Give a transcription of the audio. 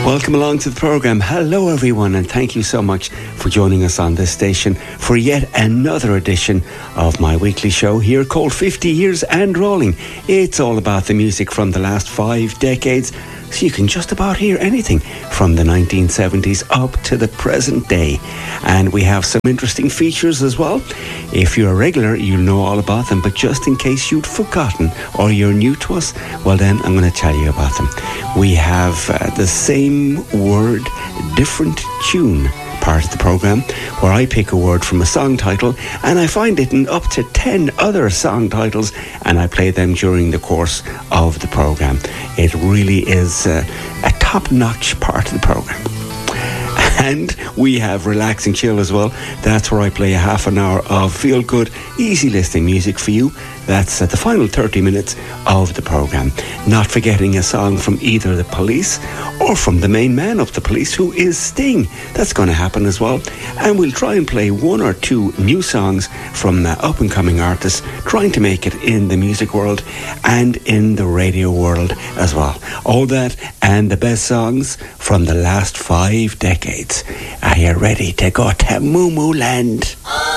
Welcome along to the programme. Hello everyone, and thank you so much for joining us on this station for yet another edition of my weekly show here called 50 Years and Rolling. It's all about the music from the last 5 decades, so you can just about hear anything from the 1970s up to the present day. And we have some interesting features as well. If you're a regular, you'll know all about them, but just in case you'd forgotten or you're new to us, well then I'm going to tell you about them. We have the same word, different tune part of the programme, where I pick a word from a song title and I find it in up to 10 other song titles and I play them during the course of the programme. It really is a top-notch part of the programme. And we have Relax and Chill as well. That's where I play a half an hour of feel-good, easy listening music for you. That's at the final 30 minutes of the programme. Not forgetting a song from either the Police or from the main man of the Police, who is Sting. That's going to happen as well. And we'll try and play 1 or 2 new songs from up-and-coming artists trying to make it in the music world and in the radio world as well. All that and the best songs from the last 5 decades. Are you ready to go to Moo Moo Land?